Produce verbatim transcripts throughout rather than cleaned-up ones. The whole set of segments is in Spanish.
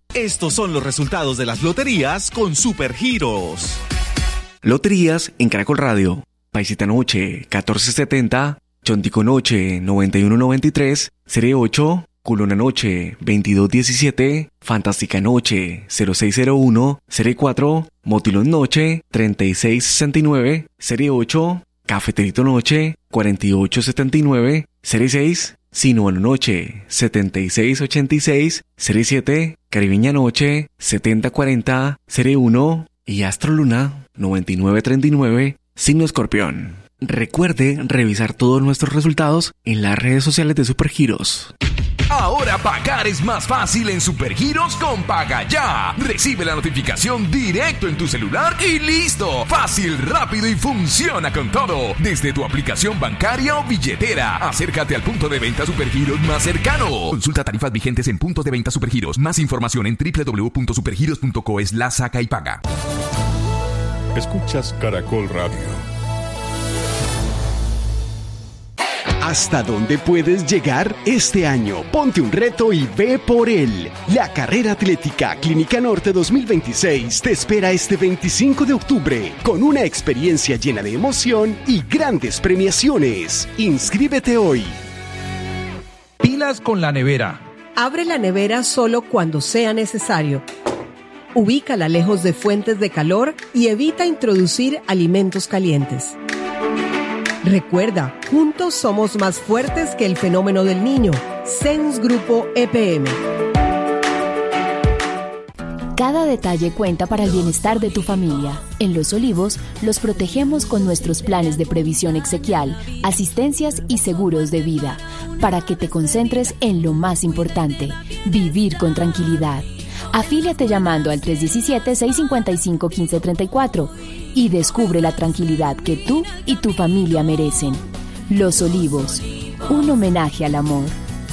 Estos son los resultados de las loterías con Supergiros. Loterías en Caracol Radio. Paisita Noche, catorce setenta. Chontico Noche, noventa y uno noventa y tres. Serie ocho. Culona Noche, veintidós diecisiete. Fantástica Noche, cero seis cero uno. Serie cuatro. Motilón Noche, treinta y seis sesenta y nueve. Serie ocho. Cafeterito Noche, cuarenta y ocho setenta y nueve. Serie seis. Sinuano Noche, setenta y seis ochenta y seis. Serie siete. Caribeña Noche, setenta cuarenta. Serie uno. Y Astro Luna, noventa y nueve treinta y nueve. Signo Escorpión. Recuerde revisar todos nuestros resultados en las redes sociales de Supergiros. Ahora pagar es más fácil en Supergiros con Paga Ya. Recibe la notificación directo en tu celular y listo. Fácil, rápido y funciona con todo. Desde tu aplicación bancaria o billetera. Acércate al punto de venta Supergiros más cercano. Consulta tarifas vigentes en puntos de venta Supergiros. Más información en doble u doble u doble u punto supergiros punto co slash saca y paga. Escuchas Caracol Radio. ¿Hasta dónde puedes llegar este año? Ponte un reto y ve por él. La carrera atlética Clínica Norte dos mil veintiséis te espera este veinticinco de octubre con una experiencia llena de emoción y grandes premiaciones. Inscríbete hoy. Pilas con la nevera. Abre la nevera solo cuando sea necesario. Ubícala lejos de fuentes de calor y evita introducir alimentos calientes. Recuerda, juntos somos más fuertes que el fenómeno del niño. C E N S Grupo E P M. Cada detalle cuenta para el bienestar de tu familia. En Los Olivos, los protegemos con nuestros planes de previsión exequial, asistencias y seguros de vida, para que te concentres en lo más importante, vivir con tranquilidad. Afíliate llamando al tres uno siete, seis cinco cinco, uno cinco tres cuatro y descubre la tranquilidad que tú y tu familia merecen. Los Olivos, un homenaje al amor.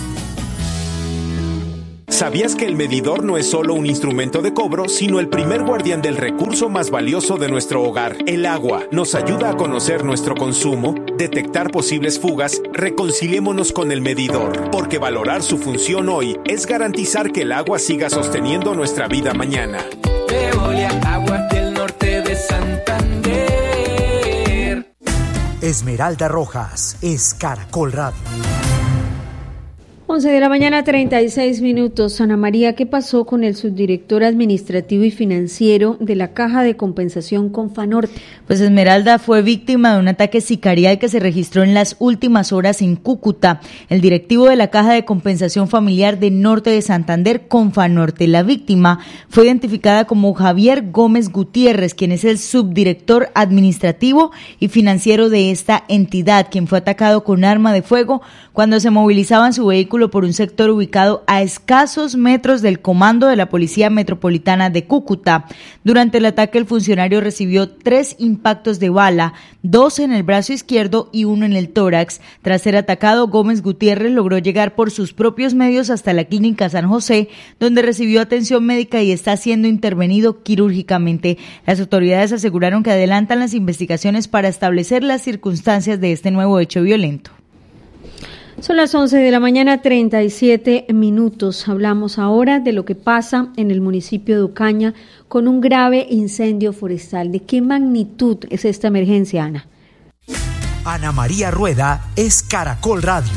¿Sabías que el medidor no es solo un instrumento de cobro, sino el primer guardián del recurso más valioso de nuestro hogar, el agua? Nos ayuda a conocer nuestro consumo, detectar posibles fugas. Reconciliémonos con el medidor, porque valorar su función hoy es garantizar que el agua siga sosteniendo nuestra vida mañana. Veolia, aguas del norte de Santander. Esmeralda Rojas es Caracol Radio. once de la mañana, treinta y seis minutos. Ana María, ¿qué pasó con el subdirector administrativo y financiero de la Caja de Compensación Confanorte? Pues Esmeralda fue víctima de un ataque sicarial que se registró en las últimas horas en Cúcuta. El directivo de la Caja de Compensación Familiar de Norte de Santander, Confanorte. La víctima fue identificada como Javier Gómez Gutiérrez, quien es el subdirector administrativo y financiero de esta entidad, quien fue atacado con arma de fuego cuando se movilizaba en su vehículo por un sector ubicado a escasos metros del comando de la Policía Metropolitana de Cúcuta. Durante el ataque, el funcionario recibió tres impactos de bala, dos en el brazo izquierdo y uno en el tórax. Tras ser atacado, Gómez Gutiérrez logró llegar por sus propios medios hasta la Clínica San José, donde recibió atención médica y está siendo intervenido quirúrgicamente. Las autoridades aseguraron que adelantan las investigaciones para establecer las circunstancias de este nuevo hecho violento. Son las once de la mañana, treinta y siete minutos. Hablamos ahora de lo que pasa en el municipio de Ocaña con un grave incendio forestal. ¿De qué magnitud es esta emergencia, Ana? Ana María Rueda es Caracol Radio.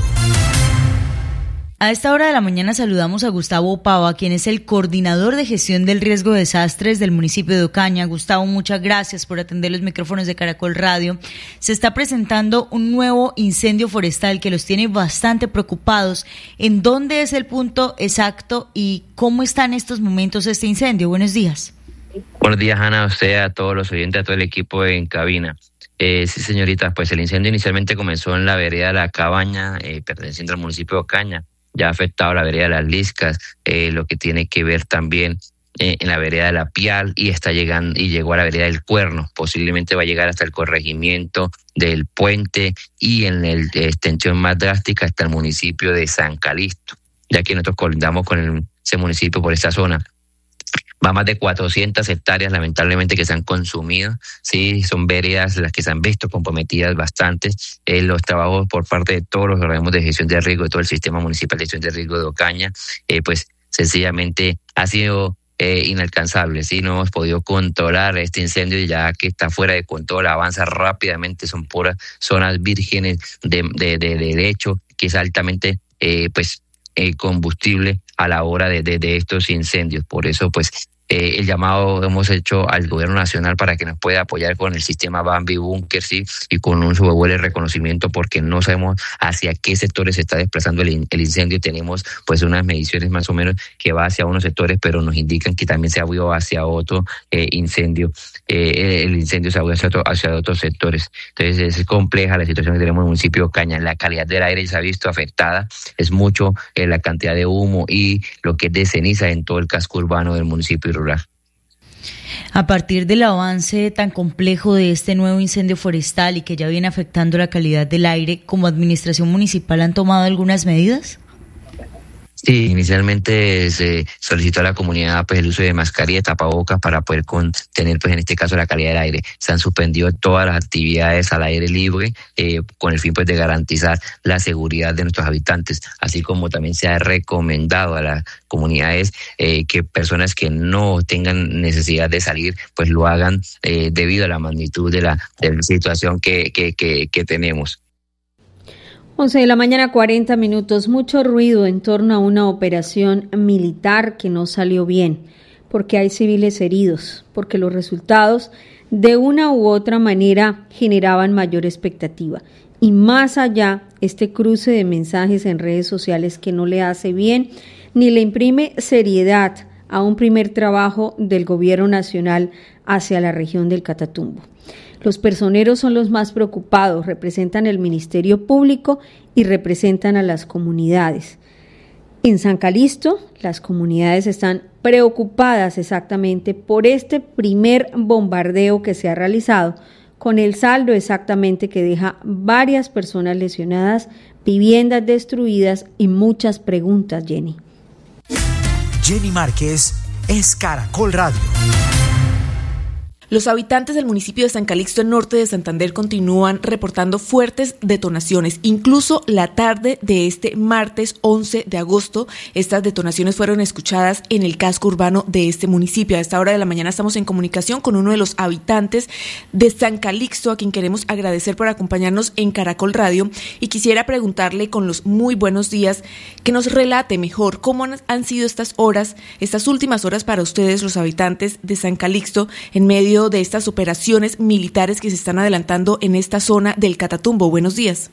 A esta hora de la mañana saludamos a Gustavo Pava, quien es el coordinador de gestión del riesgo de desastres del municipio de Ocaña. Gustavo, muchas gracias por atender los micrófonos de Caracol Radio. Se está presentando un nuevo incendio forestal que los tiene bastante preocupados. ¿En dónde es el punto exacto y cómo está en estos momentos este incendio? Buenos días. Buenos días, Ana, a usted, a todos los oyentes, a todo el equipo en cabina. Eh, sí, señorita, pues el incendio inicialmente comenzó en la vereda La Cabaña, eh, perteneciente al municipio de Ocaña. Ya ha afectado la vereda de Las Liscas, eh, lo que tiene que ver también eh, en la vereda de La Pial y está llegando y llegó a la vereda del Cuerno. Posiblemente va a llegar hasta el corregimiento del Puente y en la extensión más drástica hasta el municipio de San Calixto, ya que nosotros colindamos con el, ese municipio por esta zona. Va más de cuatrocientas hectáreas, lamentablemente, que se han consumido. Sí, son veredas las que se han visto comprometidas bastante. Eh, los trabajos por parte de todos los organismos de gestión de riesgo, de todo el sistema municipal de gestión de riesgo de Ocaña, eh, pues sencillamente ha sido eh, inalcanzable, ¿sí? No hemos podido controlar este incendio y ya que está fuera de control, avanza rápidamente, son puras zonas vírgenes de, de, de, de derecho, que es altamente eh, pues eh, combustible a la hora de, de, de estos incendios. Por eso pues Eh, el llamado hemos hecho al gobierno nacional para que nos pueda apoyar con el sistema Bambi Bunker, sí, y con un sobrevuelo de reconocimiento, porque no sabemos hacia qué sectores se está desplazando el, el incendio. Tenemos pues unas mediciones más o menos que va hacia unos sectores, pero nos indican que también se abrió hacia otro eh, incendio. Eh, el incendio se abrió hacia, otro, hacia otros sectores. Entonces es compleja la situación que tenemos en el municipio de Ocaña. La calidad del aire se ha visto afectada, es mucho eh, la cantidad de humo y lo que es de ceniza en todo el casco urbano del municipio rural. A partir del avance tan complejo de este nuevo incendio forestal y que ya viene afectando la calidad del aire, ¿como administración municipal han tomado algunas medidas? Sí, inicialmente se solicitó a la comunidad pues el uso de mascarilla y tapabocas para poder contener pues en este caso la calidad del aire. Se han suspendido todas las actividades al aire libre eh, con el fin pues de garantizar la seguridad de nuestros habitantes, así como también se ha recomendado a las comunidades eh, que personas que no tengan necesidad de salir pues lo hagan eh, debido a la magnitud de la, de la situación que, que, que, que tenemos. once de la mañana, cuarenta minutos, mucho ruido en torno a una operación militar que no salió bien, porque hay civiles heridos, porque los resultados de una u otra manera generaban mayor expectativa. Y más allá, este cruce de mensajes en redes sociales que no le hace bien ni le imprime seriedad a un primer trabajo del gobierno nacional hacia la región del Catatumbo. Los personeros son los más preocupados, representan el Ministerio Público y representan a las comunidades. En San Calixto, las comunidades están preocupadas exactamente por este primer bombardeo que se ha realizado, con el saldo exactamente que deja varias personas lesionadas, viviendas destruidas y muchas preguntas, Jenny. Jenny Márquez es Caracol Radio. Los habitantes del municipio de San Calixto, en norte de Santander, continúan reportando fuertes detonaciones. Incluso la tarde de este martes once de agosto, estas detonaciones fueron escuchadas en el casco urbano de este municipio. A esta hora de la mañana estamos en comunicación con uno de los habitantes de San Calixto, a quien queremos agradecer por acompañarnos en Caracol Radio. Y quisiera preguntarle, con los muy buenos días, que nos relate mejor cómo han sido estas horas, estas últimas horas para ustedes, los habitantes de San Calixto, en medio de estas operaciones militares que se están adelantando en esta zona del Catatumbo. Buenos días.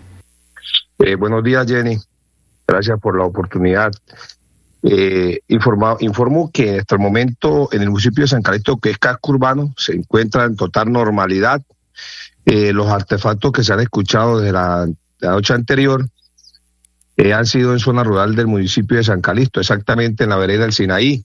Eh, buenos días, Jenny. Gracias por la oportunidad. Eh, informa, informo que hasta el momento en el municipio de San Calixto, que es casco urbano, se encuentra en total normalidad. Eh, los artefactos que se han escuchado desde la, de la noche anterior eh, han sido en zona rural del municipio de San Calixto, exactamente en la vereda del Sinaí.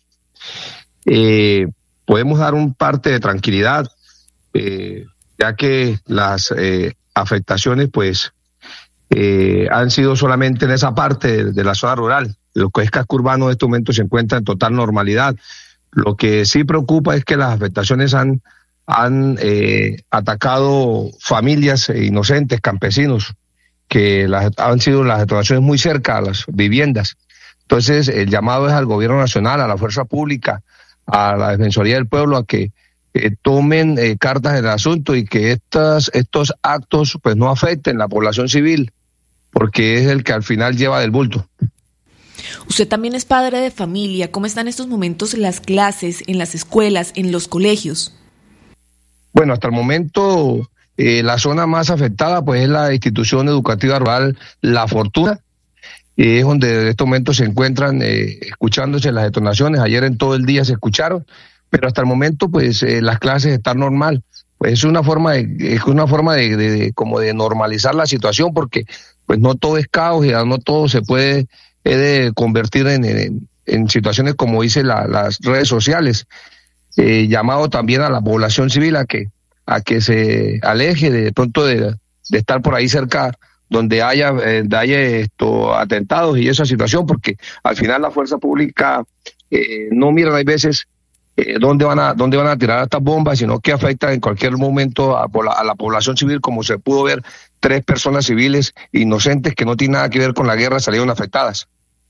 Eh, Podemos dar un parte de tranquilidad, eh, ya que las eh, afectaciones pues eh, han sido solamente en esa parte de, de la zona rural. Lo que es casco urbano en este momento se encuentra en total normalidad. Lo que sí preocupa es que las afectaciones han, han eh, atacado familias inocentes, campesinos, que las, han sido las detonaciones muy cerca a las viviendas. Entonces el llamado es al gobierno nacional, a la fuerza pública, a la Defensoría del Pueblo, a que eh, tomen eh, cartas en el asunto y que estas, estos actos pues no afecten la población civil, porque es el que al final lleva del bulto. Usted también es padre de familia. ¿Cómo están estos momentos las clases en las escuelas, en los colegios? Bueno, hasta el momento eh, la zona más afectada pues es la institución educativa rural La Fortuna. Es donde en estos momentos se encuentran eh, escuchándose las detonaciones. Ayer en todo el día se escucharon, pero hasta el momento pues eh, las clases están normal. Pues es una forma de, es una forma de, de, de como de normalizar la situación, porque pues no todo es caos y no todo se puede eh, de convertir en, en, en situaciones como dice la, las redes sociales. Eh, llamado también a la población civil a que a que se aleje de, de pronto de, de estar por ahí cerca donde haya, eh, haya esto, atentados y esa situación, porque al final la fuerza pública eh, no miran, hay veces, eh, dónde van a dónde van a tirar estas bombas, sino que afectan en cualquier momento a, a la población civil, como se pudo ver, tres personas civiles inocentes que no tienen nada que ver con la guerra salieron afectadas.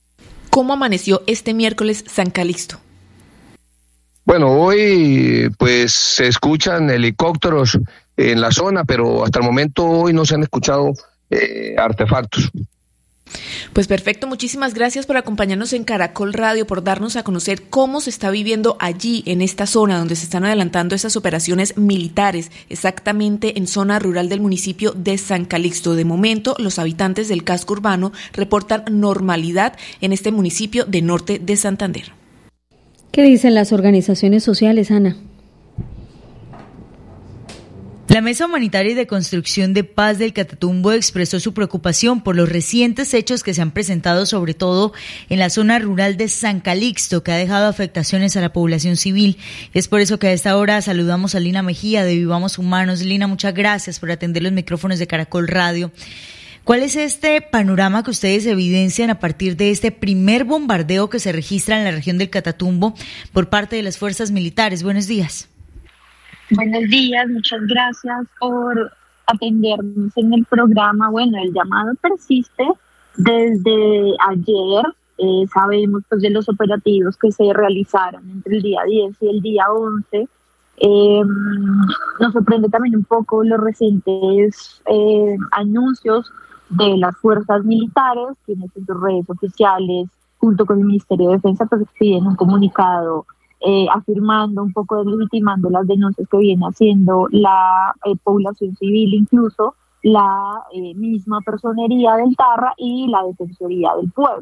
¿Cómo amaneció este miércoles San Calixto? Bueno, hoy pues se escuchan helicópteros en la zona, pero hasta el momento hoy no se han escuchado eh, artefactos. Pues perfecto, muchísimas gracias por acompañarnos en Caracol Radio, por darnos a conocer cómo se está viviendo allí, en esta zona donde se están adelantando esas operaciones militares, exactamente en zona rural del municipio de San Calixto. De momento, los habitantes del casco urbano reportan normalidad en este municipio de norte de Santander. ¿Qué dicen las organizaciones sociales, Ana? La Mesa Humanitaria y de Construcción de Paz del Catatumbo expresó su preocupación por los recientes hechos que se han presentado, sobre todo en la zona rural de San Calixto, que ha dejado afectaciones a la población civil. Es por eso que a esta hora saludamos a Lina Mejía de Vivamos Humanos. Lina, muchas gracias por atender los micrófonos de Caracol Radio. ¿Cuál es este panorama que ustedes evidencian a partir de este primer bombardeo que se registra en la región del Catatumbo por parte de las fuerzas militares? Buenos días. Buenos días, muchas gracias por atendernos en el programa. Bueno, el llamado persiste desde ayer. Eh, sabemos pues de los operativos que se realizaron entre el día diez y el día once. Eh, nos sorprende también un poco los recientes eh, anuncios de las fuerzas militares, quienes en sus redes oficiales, junto con el Ministerio de Defensa, pues piden un comunicado Eh, afirmando, un poco deslegitimando las denuncias que viene haciendo la eh, población civil, incluso la eh, misma personería del Tarra y la Defensoría del Pueblo.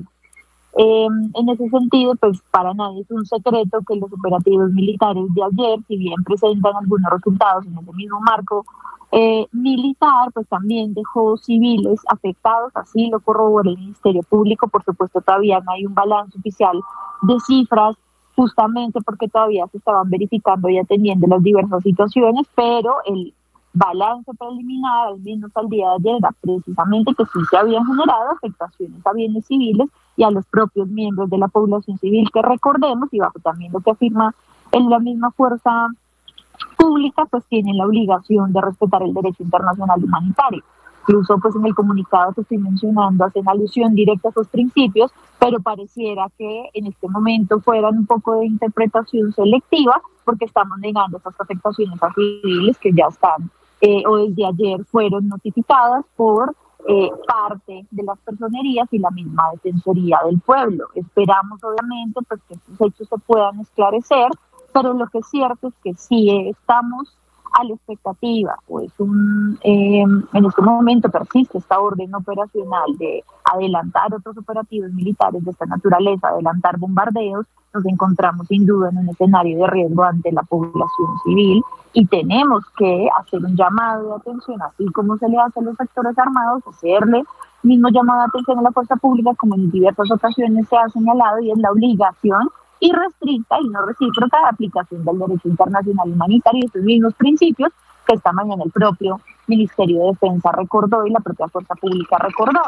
Eh, en ese sentido, pues para nadie es un secreto que los operativos militares de ayer, si bien presentan algunos resultados en ese mismo marco eh, militar, pues también dejó civiles afectados, así lo corrobora el Ministerio Público. Por supuesto, todavía no hay un balance oficial de cifras, justamente porque todavía se estaban verificando y atendiendo las diversas situaciones, pero el balance preliminar, al menos al día de ayer, era precisamente que sí se habían generado afectaciones a bienes civiles y a los propios miembros de la población civil, que recordemos, y bajo también lo que afirma en la misma fuerza pública, pues tienen la obligación de respetar el derecho internacional humanitario. Incluso pues en el comunicado que estoy mencionando hacen alusión directa a esos principios, pero pareciera que en este momento fueran un poco de interpretación selectiva, porque estamos negando esas afectaciones a civiles que ya están eh, o desde ayer fueron notificadas por eh, parte de las personerías y la misma Defensoría del Pueblo. Esperamos obviamente pues que estos hechos se puedan esclarecer, pero lo que es cierto es que sí estamos a la expectativa, pues un, eh, en este momento persiste esta orden operacional de adelantar otros operativos militares de esta naturaleza, adelantar bombardeos. Nos encontramos sin duda en un escenario de riesgo ante la población civil y tenemos que hacer un llamado de atención, así como se le hace a los sectores armados, hacerle mismo llamado de atención a la fuerza pública, como en diversas ocasiones se ha señalado, y es la obligación irrestricta y no recíproca de aplicación del derecho internacional humanitario y estos mismos principios que esta mañana el propio Ministerio de Defensa recordó y la propia fuerza pública recordó,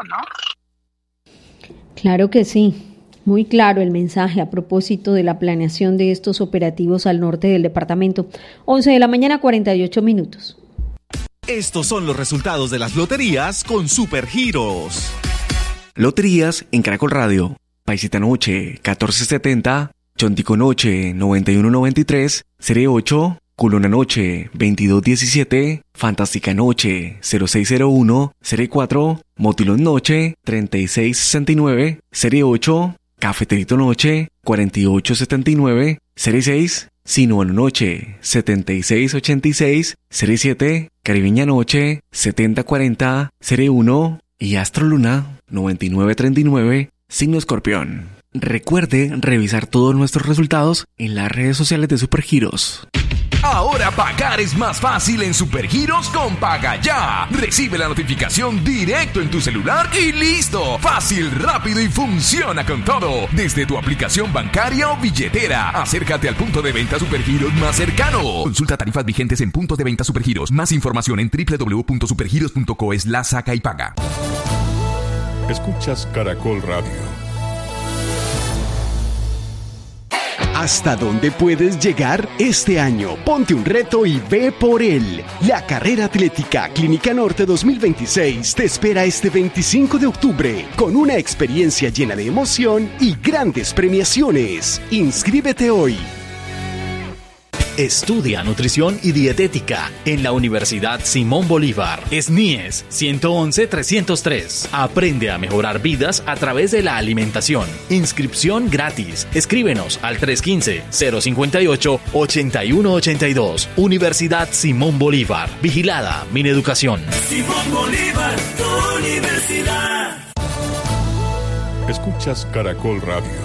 ¿no? Claro que sí, muy claro el mensaje a propósito de la planeación de estos operativos al norte del departamento. once de la mañana, cuarenta y ocho minutos. Estos son los resultados de las loterías con Supergiros. Loterías en Caracol Radio. Paisita Noche catorce setenta, Chontico Noche noventa y uno noventa y tres, Serie ocho, Culona Noche veintidós diecisiete, Fantástica Noche cero seis cero uno, Serie cuatro, Motilón Noche treinta y seis sesenta y nueve, Serie ocho, Cafeterito Noche cuarenta y ocho setenta y nueve, Serie seis, Sinuano Noche setenta y seis ochenta y seis, Serie siete, Caribeña Noche setenta cuarenta, Serie uno y Astro Luna noventa y nueve treinta y nueve, Signo Escorpión. Recuerde revisar todos nuestros resultados en las redes sociales de Supergiros. Ahora pagar es más fácil en Supergiros con Paga Ya. Recibe la notificación directo en tu celular y listo. Fácil, rápido y funciona con todo. Desde tu aplicación bancaria o billetera. Acércate al punto de venta Supergiros más cercano. Consulta tarifas vigentes en puntos de venta Supergiros. Más información en doble u doble u doble u punto supergiros punto co slash saca y paga. Escuchas Caracol Radio. ¿Hasta dónde puedes llegar? Este año, ponte un reto y ve por él. La carrera atlética Clínica Norte dos mil veintiséis te espera este veinticinco de octubre con una experiencia llena de emoción y grandes premiaciones. Inscríbete hoy. Estudia nutrición y dietética en la Universidad Simón Bolívar. S N I E S ciento once trescientos tres. Aprende a mejorar vidas a través de la alimentación. Inscripción gratis. Escríbenos al tres uno cinco, cero cinco ocho, ocho uno ocho dos. Universidad Simón Bolívar. Vigilada Mineducación. Simón Bolívar, tu universidad. Escuchas Caracol Radio.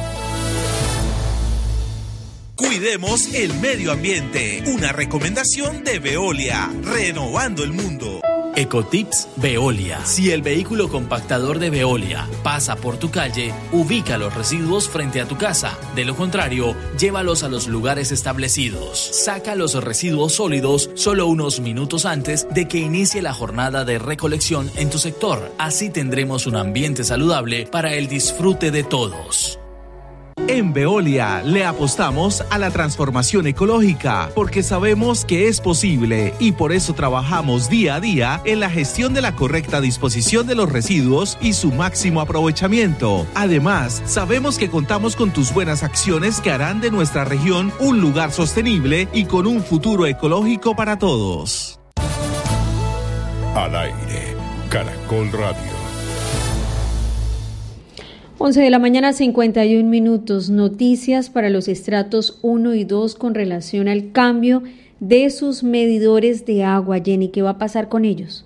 Cuidemos el medio ambiente. Una recomendación de Veolia, renovando el mundo. Ecotips Veolia. Si el vehículo compactador de Veolia pasa por tu calle, ubica los residuos frente a tu casa. De lo contrario, llévalos a los lugares establecidos. Saca los residuos sólidos solo unos minutos antes de que inicie la jornada de recolección en tu sector. Así tendremos un ambiente saludable para el disfrute de todos. En Veolia le apostamos a la transformación ecológica porque sabemos que es posible y por eso trabajamos día a día en la gestión de la correcta disposición de los residuos y su máximo aprovechamiento. Además, sabemos que contamos con tus buenas acciones que harán de nuestra región un lugar sostenible y con un futuro ecológico para todos. Al aire, Caracol Radio. once de la mañana, cincuenta y un minutos. Noticias para los estratos uno y dos con relación al cambio de sus medidores de agua. Jenny, ¿qué va a pasar con ellos?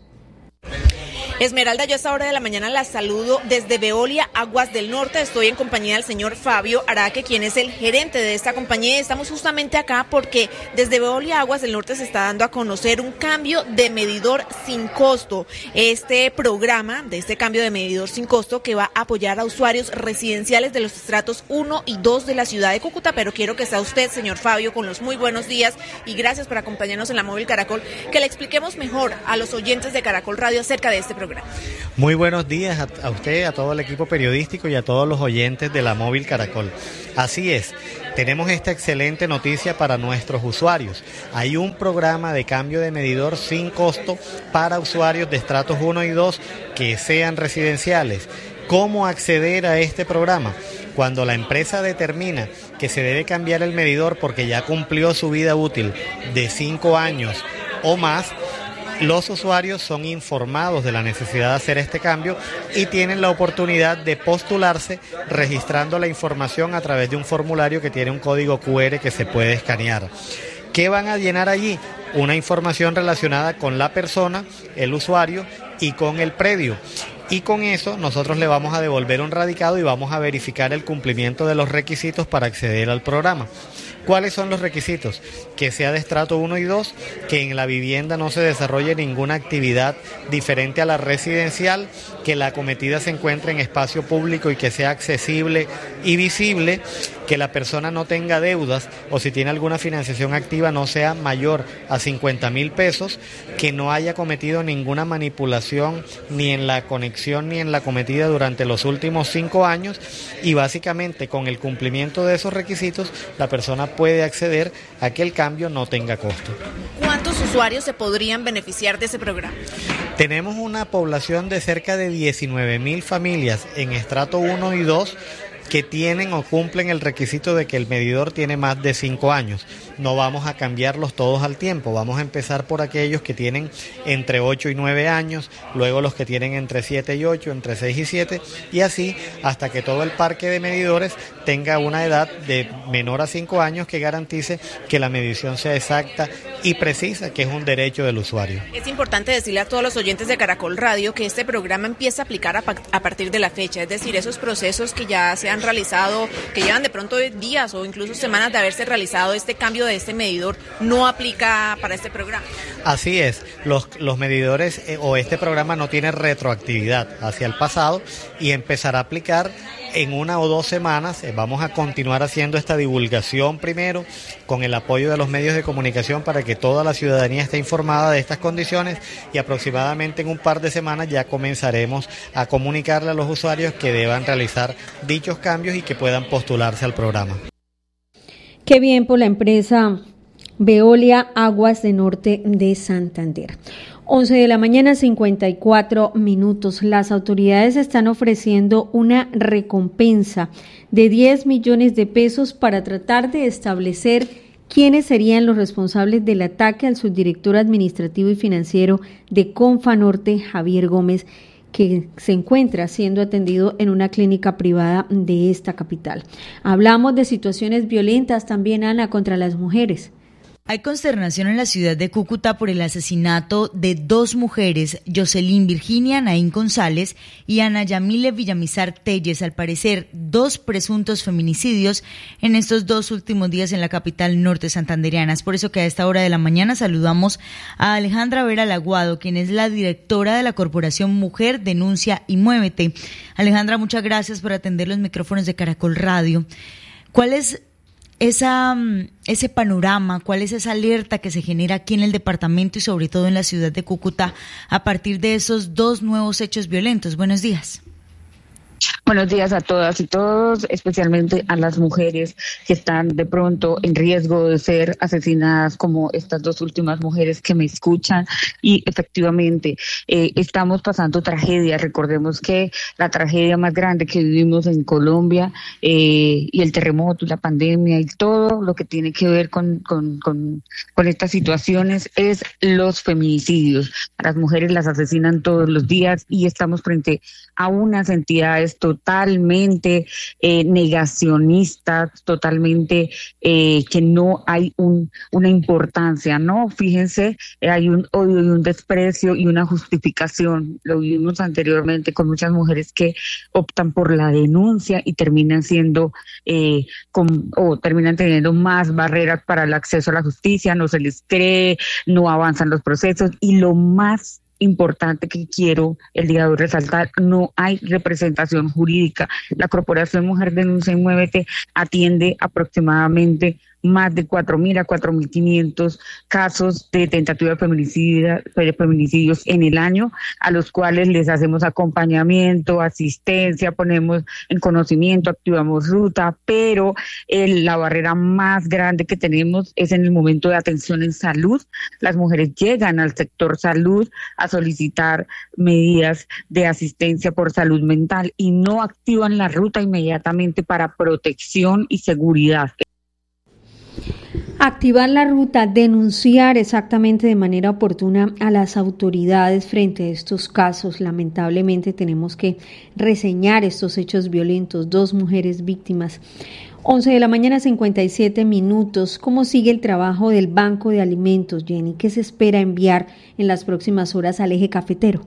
Esmeralda, yo a esta hora de la mañana la saludo desde Veolia Aguas del Norte. Estoy en compañía del señor Fabio Araque, quien es el gerente de esta compañía. Estamos justamente acá porque desde Veolia Aguas del Norte se está dando a conocer un cambio de medidor sin costo. Este programa de este cambio de medidor sin costo que va a apoyar a usuarios residenciales de los estratos uno y dos de la ciudad de Cúcuta. Pero quiero que sea usted, señor Fabio, con los muy buenos días y gracias por acompañarnos en la Móvil Caracol, que le expliquemos mejor a los oyentes de Caracol Radio acerca de este programa. Muy buenos días a, a usted, a todo el equipo periodístico y a todos los oyentes de la Móvil Caracol. Así es, tenemos esta excelente noticia para nuestros usuarios. Hay un programa de cambio de medidor sin costo para usuarios de estratos uno y dos que sean residenciales. ¿Cómo acceder a este programa? Cuando la empresa determina que se debe cambiar el medidor porque ya cumplió su vida útil de cinco años o más, los usuarios son informados de la necesidad de hacer este cambio y tienen la oportunidad de postularse registrando la información a través de un formulario que tiene un código cu erre que se puede escanear. ¿Qué van a llenar allí? Una información relacionada con la persona, el usuario y con el predio. Y con eso nosotros le vamos a devolver un radicado y vamos a verificar el cumplimiento de los requisitos para acceder al programa. ¿Cuáles son los requisitos? Que sea de estrato uno y dos, que en la vivienda no se desarrolle ninguna actividad diferente a la residencial, que la acometida se encuentre en espacio público y que sea accesible y visible, que la persona no tenga deudas o si tiene alguna financiación activa no sea mayor a cincuenta mil pesos, que no haya cometido ninguna manipulación ni en la conexión ni en la acometida durante los últimos cinco años y básicamente con el cumplimiento de esos requisitos la persona puede acceder a que el cambio no tenga costo. ¿Cuántos usuarios se podrían beneficiar de ese programa? Tenemos una población de cerca de diecinueve mil familias en estrato uno y dos que tienen o cumplen el requisito de que el medidor tiene más de cinco años. No vamos a cambiarlos todos al tiempo, vamos a empezar por aquellos que tienen entre ocho y nueve años, luego los que tienen entre siete y ocho, entre seis y siete, y así hasta que todo el parque de medidores tenga una edad de menor a cinco años que garantice que la medición sea exacta y precisa, que es un derecho del usuario. Es importante decirle a todos los oyentes de Caracol Radio que este programa empieza a aplicar a, a partir de la fecha, es decir, esos procesos que ya se han realizado, que llevan de pronto días o incluso semanas de haberse realizado este cambio de este medidor, no aplica para este programa. Así es, los, los medidores eh, o este programa no tiene retroactividad hacia el pasado y empezará a aplicar en una o dos semanas. Eh, vamos a continuar haciendo esta divulgación primero con el apoyo de los medios de comunicación para que toda la ciudadanía esté informada de estas condiciones y aproximadamente en un par de semanas ya comenzaremos a comunicarle a los usuarios que deban realizar dichos cambios y que puedan postularse al programa. Qué bien por la empresa Veolia Aguas de Norte de Santander. once de la mañana, cincuenta y cuatro minutos. Las autoridades están ofreciendo una recompensa de diez millones de pesos para tratar de establecer quiénes serían los responsables del ataque al subdirector administrativo y financiero de Confanorte, Javier Gómez, que se encuentra siendo atendido en una clínica privada de esta capital. Hablamos de situaciones violentas también, Ana, contra las mujeres. Hay consternación en la ciudad de Cúcuta por el asesinato de dos mujeres, Jocelyn Virginia Naín González y Ana Yamile Villamizar Telles, al parecer dos presuntos feminicidios en estos dos últimos días en la capital norte santandereana. Es por eso que a esta hora de la mañana saludamos a Alejandra Vera Laguado, quien es la directora de la Corporación Mujer, Denuncia y Muévete. Alejandra, muchas gracias por atender los micrófonos de Caracol Radio. ¿Cuál es Esa, ese panorama, cuál es esa alerta que se genera aquí en el departamento y sobre todo en la ciudad de Cúcuta a partir de esos dos nuevos hechos violentos? Buenos días. Buenos días a todas y todos, especialmente a las mujeres que están de pronto en riesgo de ser asesinadas, como estas dos últimas mujeres que me escuchan. Y efectivamente, eh, estamos pasando tragedia. Recordemos que la tragedia más grande que vivimos en Colombia eh, y el terremoto y la pandemia y todo lo que tiene que ver con, con, con, con estas situaciones es los feminicidios. A las mujeres las asesinan todos los días y estamos frente a unas entidades totalmente eh, negacionistas, totalmente eh, que no hay un, una importancia, ¿no? Fíjense, eh, hay un odio y un desprecio y una justificación. Lo vimos anteriormente con muchas mujeres que optan por la denuncia y terminan siendo eh, con, o terminan teniendo más barreras para el acceso a la justicia, no se les cree, no avanzan los procesos y lo más importante que quiero el día de hoy resaltar, no hay representación jurídica. La Corporación Mujer Denuncia y Muévete atiende aproximadamente más de cuatro mil a cuatro mil quinientos casos de tentativa de feminicidio, de feminicidios en el año, a los cuales les hacemos acompañamiento, asistencia, ponemos en conocimiento, activamos ruta, pero el, la barrera más grande que tenemos es en el momento de atención en salud. Las mujeres llegan al sector salud a solicitar medidas de asistencia por salud mental y no activan la ruta inmediatamente para protección y seguridad. Activar la ruta, denunciar exactamente de manera oportuna a las autoridades frente a estos casos. Lamentablemente tenemos que reseñar estos hechos violentos, dos mujeres víctimas. once de la mañana, cincuenta y siete minutos. ¿Cómo sigue el trabajo del Banco de Alimentos, Jenny? ¿Qué se espera enviar en las próximas horas al eje cafetero?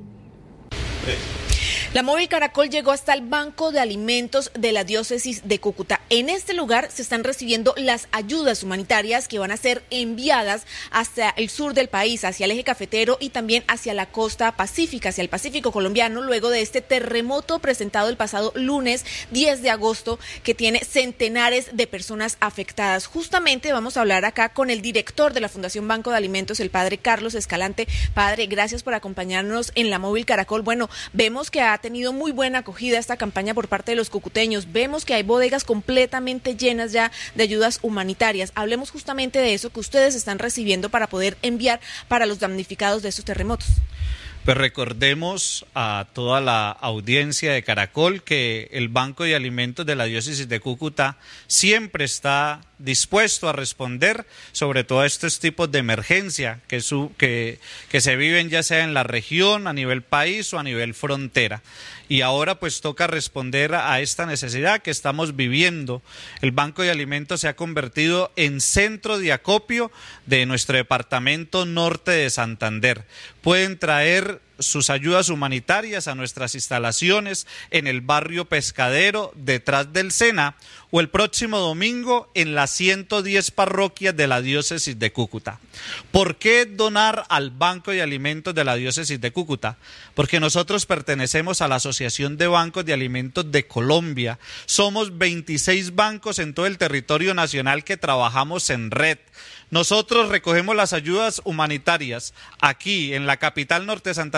La móvil Caracol llegó hasta el Banco de Alimentos de la Diócesis de Cúcuta. En este lugar se están recibiendo las ayudas humanitarias que van a ser enviadas hacia el sur del país, hacia el eje cafetero y también hacia la costa pacífica, hacia el Pacífico colombiano, luego de este terremoto presentado el pasado lunes diez de agosto que tiene centenares de personas afectadas. Justamente vamos a hablar acá con el director de la Fundación Banco de Alimentos, el padre Carlos Escalante. Padre, gracias por acompañarnos en la móvil Caracol. Bueno, vemos que ha tenido muy buena acogida esta campaña por parte de los cucuteños. Vemos que hay bodegas completamente llenas ya de ayudas humanitarias. Hablemos justamente de eso que ustedes están recibiendo para poder enviar para los damnificados de estos terremotos. Pues recordemos a toda la audiencia de Caracol que el Banco de Alimentos de la Diócesis de Cúcuta siempre está dispuesto a responder sobre todos estos tipos de emergencia que, su, que, que se viven ya sea en la región, a nivel país o a nivel frontera. Y ahora pues toca responder a esta necesidad que estamos viviendo. El Banco de Alimentos se ha convertido en centro de acopio de nuestro departamento norte de Santander. Pueden traer sus ayudas humanitarias a nuestras instalaciones en el barrio Pescadero, detrás del Sena, o el próximo domingo en las ciento diez parroquias de la Diócesis de Cúcuta. ¿Por qué donar al Banco de Alimentos de la Diócesis de Cúcuta? Porque nosotros pertenecemos a la Asociación de Bancos de Alimentos de Colombia. Somos veintiséis bancos en todo el territorio nacional que trabajamos en red. Nosotros recogemos las ayudas humanitarias aquí en la capital norte de Santander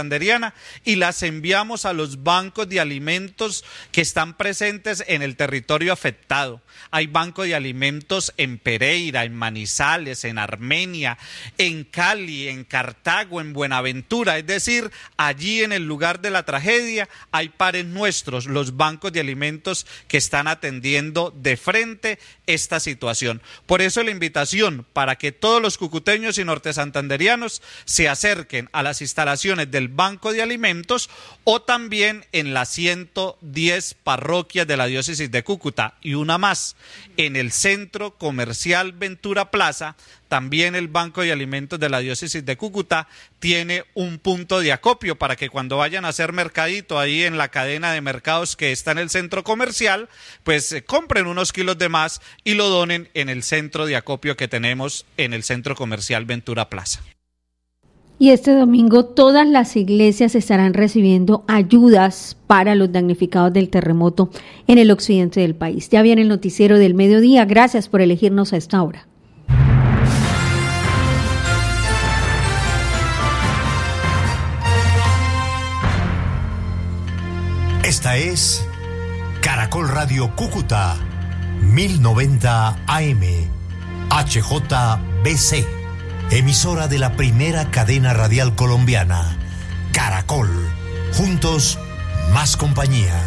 santanderiana y las enviamos a los bancos de alimentos que están presentes en el territorio afectado. Hay banco de alimentos en Pereira, en Manizales, en Armenia, en Cali, en Cartago, en Buenaventura. Es decir, allí en el lugar de la tragedia hay pares nuestros, los bancos de alimentos que están atendiendo de frente esta situación. Por eso la invitación para que todos los cucuteños y nortesantanderianos se acerquen a las instalaciones del Banco de Alimentos o también en las ciento diez parroquias de la diócesis de Cúcuta y una más en el Centro Comercial Ventura Plaza. También el Banco de Alimentos de la diócesis de Cúcuta tiene un punto de acopio para que cuando vayan a hacer mercadito ahí en la cadena de mercados que está en el centro comercial, pues eh, compren unos kilos de más y lo donen en el centro de acopio que tenemos en el Centro Comercial Ventura Plaza. Y este domingo todas las iglesias estarán recibiendo ayudas para los damnificados del terremoto en el occidente del país. Ya viene el noticiero del mediodía. Gracias por elegirnos a esta hora. Esta es Caracol Radio Cúcuta, mil noventa A M, H J B C, emisora de la primera cadena radial colombiana, Caracol, juntos más compañía.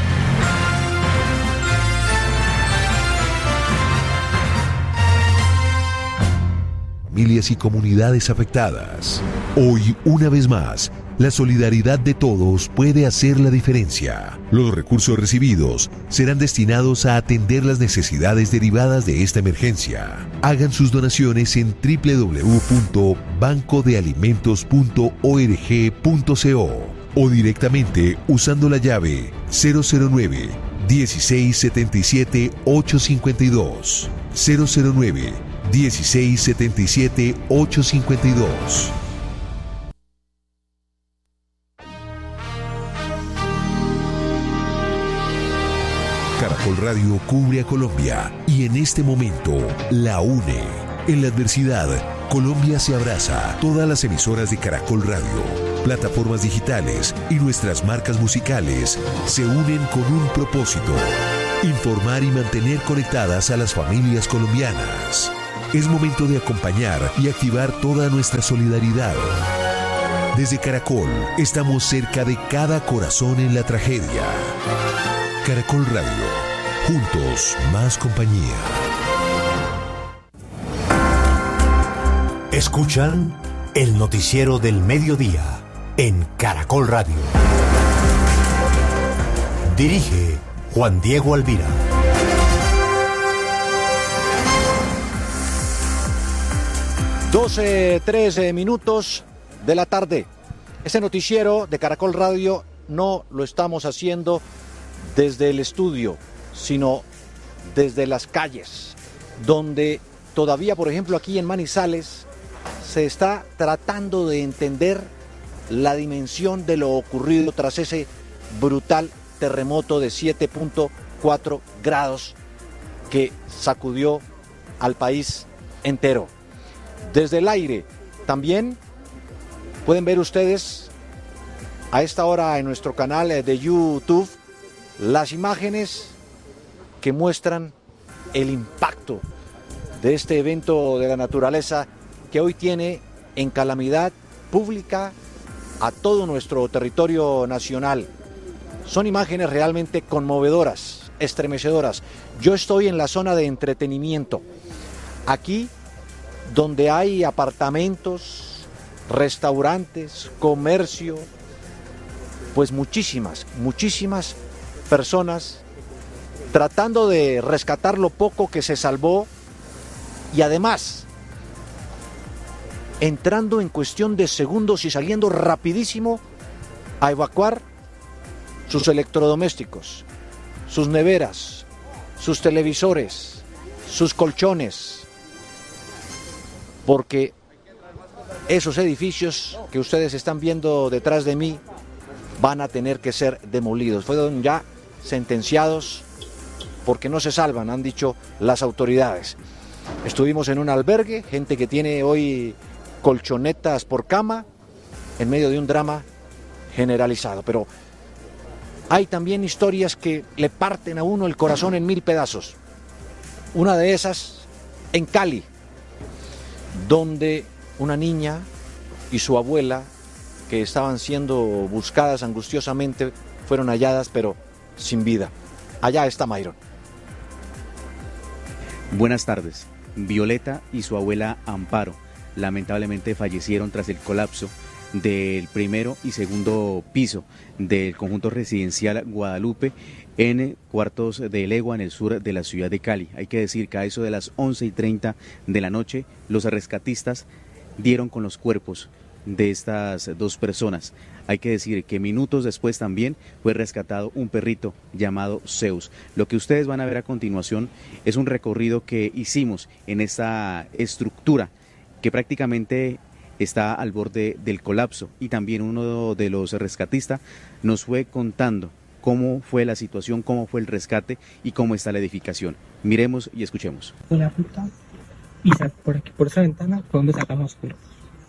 Familias y comunidades afectadas. Hoy, una vez más, la solidaridad de todos puede hacer la diferencia. Los recursos recibidos serán destinados a atender las necesidades derivadas de esta emergencia. Hagan sus donaciones en doble u doble u doble u punto banco de alimentos punto org punto co o directamente usando la llave cero cero nueve, dieciséis setenta y siete, ochocientos cincuenta y dos. cero cero nueve, dieciséis setenta y siete, ochocientos cincuenta y dos. Caracol Radio cubre a Colombia y en este momento la une. En la adversidad, Colombia se abraza. Todas las emisoras de Caracol Radio, plataformas digitales y nuestras marcas musicales se unen con un propósito: informar y mantener conectadas a las familias colombianas. Es momento de acompañar y activar toda nuestra solidaridad. Desde Caracol, estamos cerca de cada corazón en la tragedia. Caracol Radio, juntos más compañía. Escuchan el noticiero del mediodía en Caracol Radio. Dirige Juan Diego Alvira. doce, trece minutos de la tarde. Este noticiero de Caracol Radio no lo estamos haciendo desde el estudio, sino desde las calles, donde todavía, por ejemplo, aquí en Manizales, se está tratando de entender la dimensión de lo ocurrido tras ese brutal terremoto de siete punto cuatro grados que sacudió al país entero. Desde el aire también pueden ver ustedes a esta hora en nuestro canal de YouTube las imágenes que muestran el impacto de este evento de la naturaleza que hoy tiene en calamidad pública a todo nuestro territorio nacional. Son imágenes realmente conmovedoras, estremecedoras. Yo estoy en la zona de entretenimiento, aquí donde hay apartamentos, restaurantes, comercio, pues muchísimas, muchísimas personas tratando de rescatar lo poco que se salvó y además entrando en cuestión de segundos y saliendo rapidísimo a evacuar sus electrodomésticos, sus neveras, sus televisores, sus colchones, porque esos edificios que ustedes están viendo detrás de mí van a tener que ser demolidos. Fueron ya sentenciados porque no se salvan, han dicho las autoridades. Estuvimos en un albergue, gente que tiene hoy colchonetas por cama, en medio de un drama generalizado, pero hay también historias que le parten a uno el corazón en mil pedazos. Una de esas en Cali, donde una niña y su abuela, que estaban siendo buscadas angustiosamente, fueron halladas pero sin vida. Allá está Myron. Buenas tardes. Violeta y su abuela Amparo lamentablemente fallecieron tras el colapso del primero y segundo piso del conjunto residencial Guadalupe en Cuartos de Legua, en el sur de la ciudad de Cali. Hay que decir que a eso de las once y treinta de la noche, los rescatistas dieron con los cuerpos de estas dos personas. Hay que decir que minutos después también fue rescatado un perrito llamado Zeus. Lo que ustedes van a ver a continuación es un recorrido que hicimos en esta estructura que prácticamente está al borde del colapso, y también uno de los rescatistas nos fue contando cómo fue la situación, cómo fue el rescate y cómo está la edificación. Miremos y escuchemos. La puta, y por aquí, por esa ventana fue donde sacamos los cuerpos.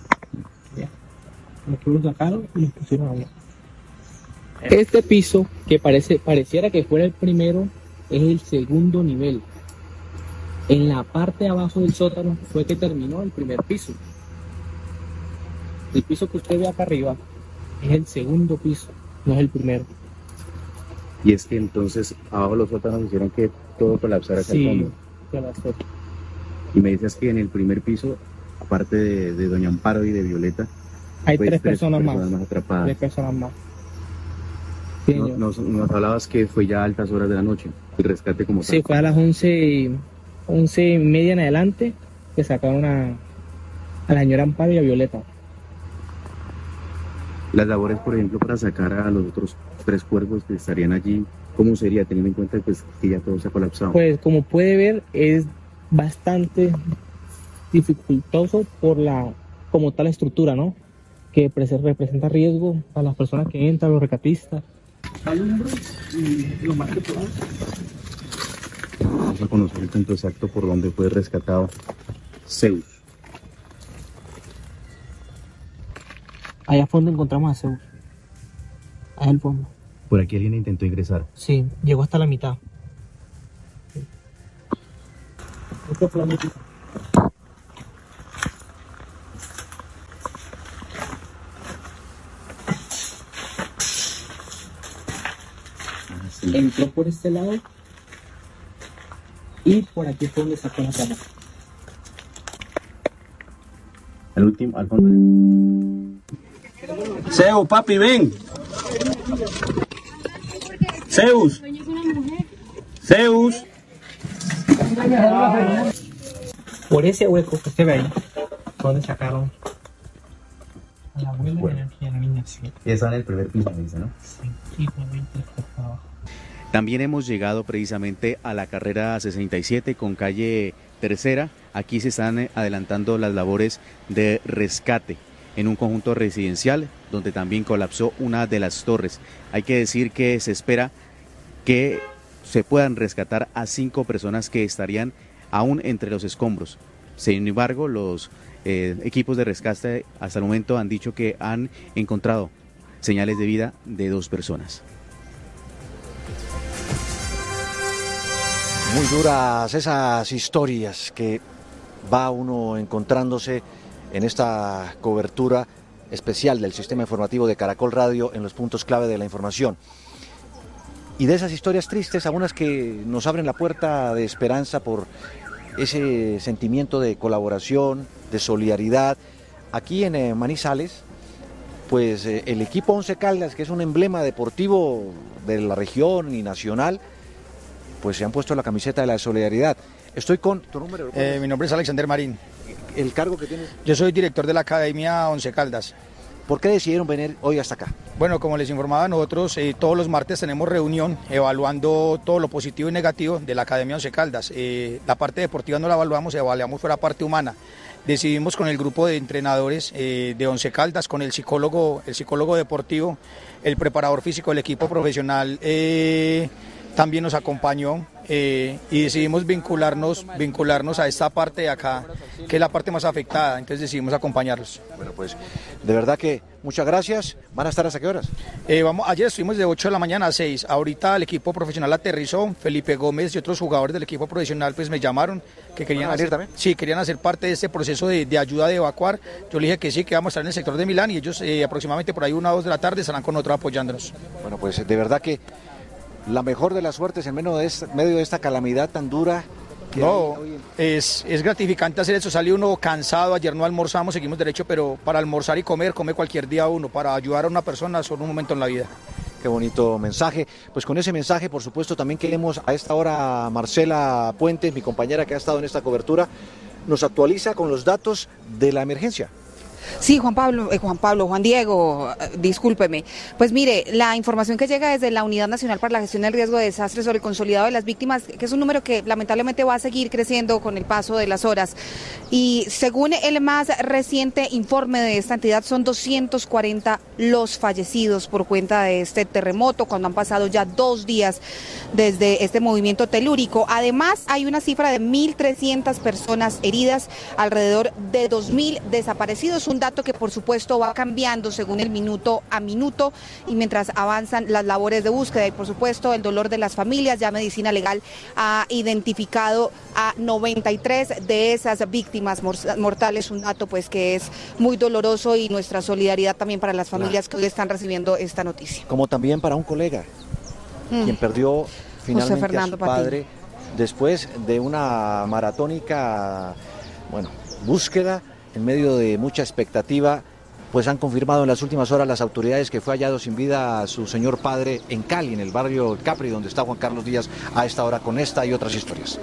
Los cuerpos sacaron y los pusieron allá. Este piso, que parece, pareciera que fuera el primero, es el segundo nivel. En la parte de abajo del sótano fue que terminó el primer piso. El piso que usted ve acá arriba es el segundo piso, no es el primero. Y es que entonces abajo los sótanos hicieron que todo colapsara hacia sí, el fondo. Colapsó. Y me dices que en el primer piso, aparte de, de doña Amparo y de Violeta, hay pues, tres, tres personas, personas más, más atrapadas. Tres personas más. Sí, no, nos, nos hablabas que fue ya a altas horas de la noche, el rescate como tal. Sí, fue a las once, once y media en adelante que sacaron a, a la señora Amparo y a Violeta. Las labores, por ejemplo, para sacar a los otros tres cuerpos que estarían allí, ¿cómo sería, teniendo en cuenta pues, que ya todo se ha colapsado? Pues como puede ver, es bastante dificultoso por la, como tal estructura, ¿no? Que representa riesgo a las personas que entran, los rescatistas. Alumbro y lo más que podamos. Vamos a conocer el punto exacto por donde fue rescatado Zeus. Allá al fondo encontramos a Zeus. Allá al fondo. Por aquí alguien intentó ingresar. Sí, llegó hasta la mitad. Esta fue la mitad. Entró por este lado y por aquí fue donde sacó la cama. Al último, al fondo. Zeus, papi, ven. Zeus. Zeus. Por ese hueco que usted ve ahí, donde sacaron a la abuela bueno. y a la niña. Sí. Y está en el primer piso, me dice, ¿no? Sí, y por veinte por abajo. También hemos llegado precisamente a la carrera sesenta y siete con calle Tercera. Aquí se están adelantando las labores de rescate en un conjunto residencial donde también colapsó una de las torres. Hay que decir que se espera que se puedan rescatar a cinco personas que estarían aún entre los escombros. Sin embargo, los eh, equipos de rescate hasta el momento han dicho que han encontrado señales de vida de dos personas. Muy duras esas historias que va uno encontrándose en esta cobertura especial del sistema informativo de Caracol Radio en los puntos clave de la información. Y de esas historias tristes, algunas que nos abren la puerta de esperanza por ese sentimiento de colaboración, de solidaridad. Aquí en eh, Manizales, pues eh, el equipo Once Caldas, que es un emblema deportivo de la región y nacional, pues se han puesto la camiseta de la solidaridad. Estoy con tu número. Eh, mi nombre es Alexander Marín. ¿El cargo que tienes? Yo soy director de la Academia Once Caldas. ¿Por qué decidieron venir hoy hasta acá? Bueno, como les informaba, nosotros eh, todos los martes tenemos reunión evaluando todo lo positivo y negativo de la Academia Once Caldas. Eh, la parte deportiva no la evaluamos, evaluamos por la parte humana. Decidimos con el grupo de entrenadores eh, de Once Caldas, con el psicólogo, el psicólogo deportivo, el preparador físico del equipo profesional, eh, también nos acompañó eh, y decidimos vincularnos, vincularnos a esta parte de acá, que es la parte más afectada, entonces decidimos acompañarlos. Bueno, pues de verdad que muchas gracias. ¿Van a estar hasta qué horas? Eh, vamos, ayer estuvimos de ocho de la mañana a seis, ahorita el equipo profesional aterrizó, Felipe Gómez y otros jugadores del equipo profesional pues me llamaron, que querían hacer, también? Sí, querían hacer parte de este proceso de, de ayuda de evacuar. Yo le dije que sí, que vamos a estar en el sector de Milán y ellos eh, aproximadamente por ahí una o dos de la tarde estarán con nosotros apoyándonos. Bueno, pues de verdad que la mejor de las suertes en medio de esta, medio de esta calamidad tan dura. No, es, es gratificante hacer eso, sale uno cansado, ayer no almorzamos, seguimos derecho, pero para almorzar y comer, come cualquier día uno, para ayudar a una persona son un momento en la vida. Qué bonito mensaje. Pues con ese mensaje, por supuesto, también queremos a esta hora a Marcela Puentes, mi compañera que ha estado en esta cobertura, nos actualiza con los datos de la emergencia. Sí, Juan Pablo, eh, Juan Pablo, Juan Diego, eh, discúlpeme. Pues mire, la información que llega desde la Unidad Nacional para la Gestión del Riesgo de Desastres sobre el consolidado de las víctimas, que es un número que lamentablemente va a seguir creciendo con el paso de las horas. Y según el más reciente informe de esta entidad, son doscientos cuarenta los fallecidos por cuenta de este terremoto, cuando han pasado ya dos días desde este movimiento telúrico. Además, hay una cifra de mil trescientas personas heridas, alrededor de dos mil desaparecidos. Un dato que por supuesto va cambiando según el minuto a minuto y mientras avanzan las labores de búsqueda y por supuesto el dolor de las familias. Ya Medicina Legal ha identificado a noventa y tres de esas víctimas mortales, un dato pues que es muy doloroso y nuestra solidaridad también para las familias claro. que hoy están recibiendo esta noticia. Como también para un colega, mm. quien perdió finalmente a su padre después de una maratónica, bueno, búsqueda en medio de mucha expectativa, pues han confirmado en las últimas horas las autoridades que fue hallado sin vida a su señor padre en Cali, en el barrio Capri, donde está Juan Carlos Díaz a esta hora con esta y otras historias.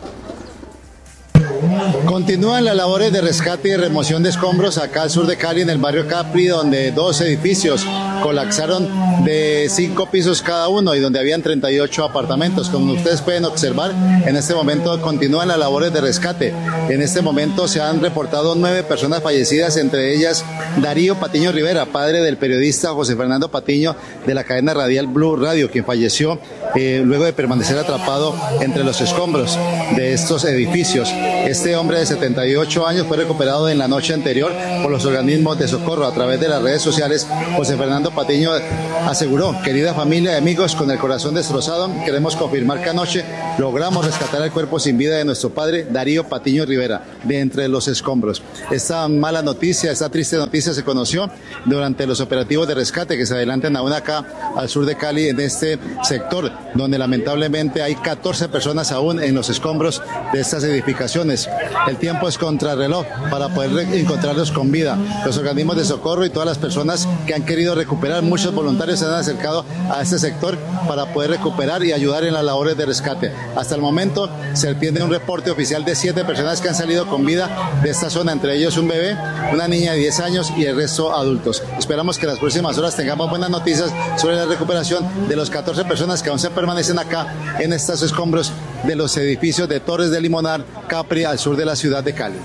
Continúan las labores de rescate y remoción de escombros acá al sur de Cali, en el barrio Capri, donde dos edificios colapsaron de cinco pisos cada uno y donde habían treinta y ocho apartamentos. Como ustedes pueden observar, en este momento continúan las labores de rescate. En este momento se han reportado nueve personas fallecidas, entre ellas Darío Patiño Rivera, padre del periodista José Fernando Patiño de la cadena radial Blue Radio, quien falleció eh, luego de permanecer atrapado entre los escombros de estos edificios. Este hombre de setenta y ocho años fue recuperado en la noche anterior por los organismos de socorro. A través de las redes sociales, José Fernando Patiño aseguró: querida familia y amigos, con el corazón destrozado, queremos confirmar que anoche logramos rescatar el cuerpo sin vida de nuestro padre Darío Patiño Rivera de entre los escombros. Esta mala noticia, esta triste noticia se conoció durante los operativos de rescate que se adelantan aún acá al sur de Cali, en este sector donde lamentablemente hay catorce personas aún en los escombros de estas edificaciones. El tiempo es contrarreloj para poder encontrarlos con vida. Los organismos de socorro y todas las personas que han querido recuperar, muchos voluntarios se han acercado a este sector para poder recuperar y ayudar en las labores de rescate. Hasta el momento se tiene un reporte oficial de siete personas que han salido con vida de esta zona, entre ellos un bebé, una niña de diez años y el resto adultos. Esperamos que en las próximas horas tengamos buenas noticias sobre la recuperación de los catorce personas que aún se permanecen acá en estos escombros de los edificios de Torres de Limonar, Capri, al sur de la ciudad de Cali.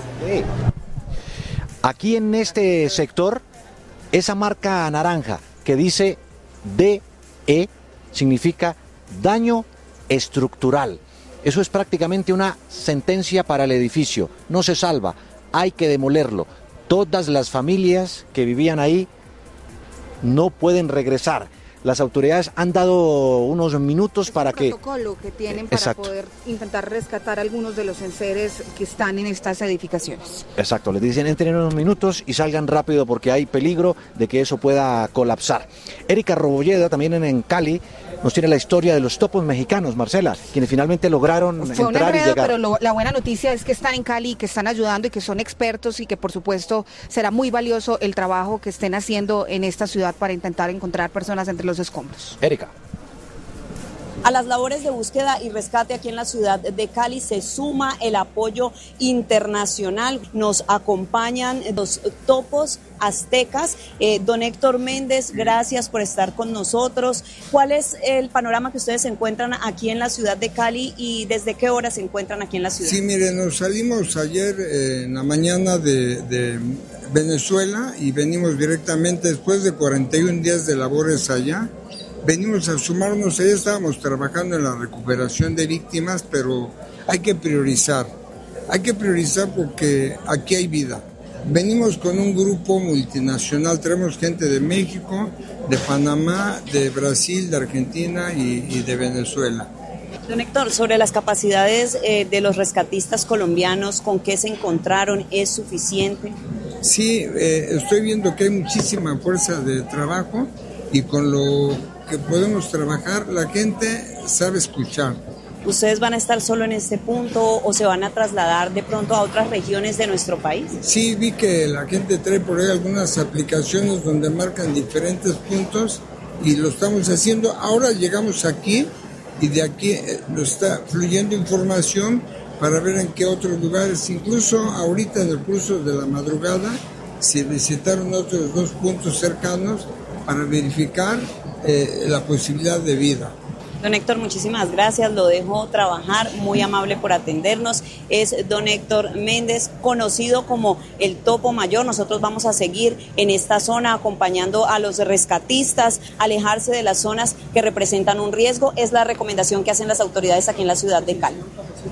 Aquí en este sector, esa marca naranja que dice D E significa daño estructural. Eso es prácticamente una sentencia para el edificio. No se salva, hay que demolerlo. Todas las familias que vivían ahí no pueden regresar. Las autoridades han dado unos minutos para el que... protocolo que tienen para Exacto. poder intentar rescatar algunos de los enseres que están en estas edificaciones. Exacto, les dicen entren unos minutos y salgan rápido porque hay peligro de que eso pueda colapsar. Erika Robolleda, también en, en Cali, nos tiene la historia de los topos mexicanos, Marcela, quienes finalmente lograron Fue un entrar enredo, y llegar. pero lo, la buena noticia es que están en Cali, que están ayudando y que son expertos y que por supuesto será muy valioso el trabajo que estén haciendo en esta ciudad para intentar encontrar personas entre los escombros. Erika. A las labores de búsqueda y rescate aquí en la ciudad de Cali se suma el apoyo internacional. Nos acompañan los topos aztecas. Eh, don Héctor Méndez, gracias por estar con nosotros. ¿Cuál es el panorama que ustedes encuentran aquí en la ciudad de Cali y desde qué hora se encuentran aquí en la ciudad? Sí, mire, nos salimos ayer eh, en la mañana de, de Venezuela y venimos directamente después de cuarenta y un días de labores allá. venimos a sumarnos, ya estábamos trabajando en la recuperación de víctimas, pero hay que priorizar, hay que priorizar porque aquí hay vida. Venimos con un grupo multinacional, traemos gente de México, de Panamá, de Brasil, de Argentina y, y de Venezuela. Don Héctor, sobre las capacidades eh, de los rescatistas colombianos, ¿con qué se encontraron? ¿Es suficiente? Sí, eh, estoy viendo que hay muchísima fuerza de trabajo y con lo que podemos trabajar, la gente sabe escuchar. ¿Ustedes van a estar solo en este punto o se van a trasladar de pronto a otras regiones de nuestro país? Sí, vi que la gente trae por ahí algunas aplicaciones donde marcan diferentes puntos y lo estamos haciendo. Ahora llegamos aquí y de aquí nos está fluyendo información para ver en qué otros lugares, incluso ahorita en el curso de la madrugada se visitaron otros dos puntos cercanos para verificar eh, la posibilidad de vida. Don Héctor, muchísimas gracias, lo dejo trabajar, muy amable por atendernos. Es don Héctor Méndez, conocido como el Topo Mayor. Nosotros vamos a seguir en esta zona acompañando a los rescatistas, alejarse de las zonas que representan un riesgo. Es la recomendación que hacen las autoridades aquí en la ciudad de Cali.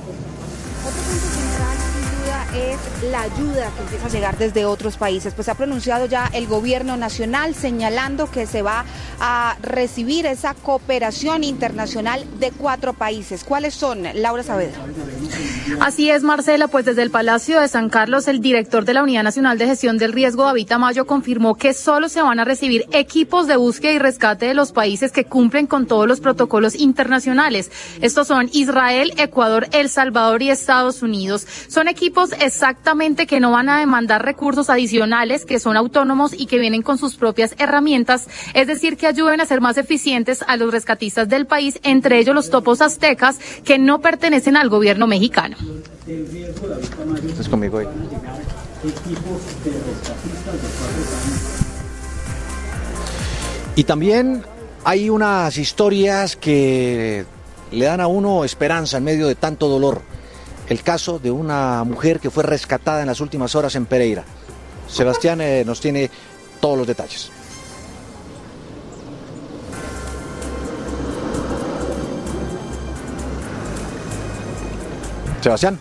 Es la ayuda que empieza a llegar desde otros países. Pues ha pronunciado ya el gobierno nacional señalando que se va a recibir esa cooperación internacional de cuatro países. ¿Cuáles son, Laura Saavedra? Así es, Marcela, pues desde el Palacio de San Carlos, el director de la Unidad Nacional de Gestión del Riesgo, David Tamayo, confirmó que solo se van a recibir equipos de búsqueda y rescate de los países que cumplen con todos los protocolos internacionales. Estos son Israel, Ecuador, El Salvador y Estados Unidos. Son equipos exactamente que no van a demandar recursos adicionales, que son autónomos y que vienen con sus propias herramientas, es decir, que ayuden a ser más eficientes a los rescatistas del país, entre ellos los topos aztecas, que no pertenecen al gobierno mexicano. Estás conmigo hoy. Y también hay unas historias que le dan a uno esperanza en medio de tanto dolor. El caso de una mujer que fue rescatada en las últimas horas en Pereira. Sebastián eh, nos tiene todos los detalles. Sebastián.